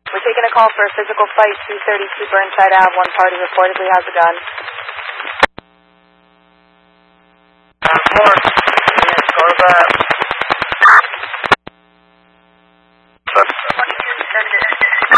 We're taking a call for a physical fight, 232 Burnside Ave. One party reportedly has a gun.